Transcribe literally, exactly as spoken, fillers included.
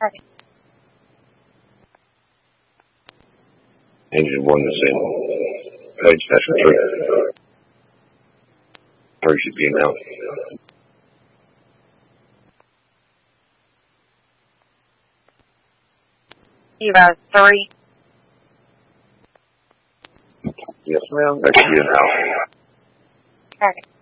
Target. Engine one is in. Page station three. Three should be in now. Eva three. Yes, ma'am. That should be in now. Target.